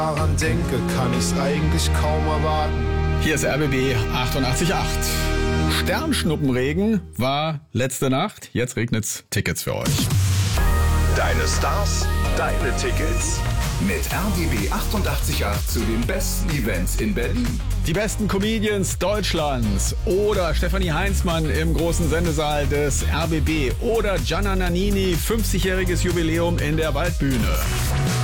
daran denke, kann ich's eigentlich kaum erwarten. Hier ist RBB 88.8. Sternschnuppenregen war letzte Nacht. Jetzt regnet's. Tickets für euch. Deine Stars, deine Tickets. Mit RBB 88.8 zu den besten Events in Berlin. Die besten Comedians Deutschlands oder Stefanie Heinzmann im großen Sendesaal des RBB oder Gianna Nannini, 50-jähriges Jubiläum in der Waldbühne.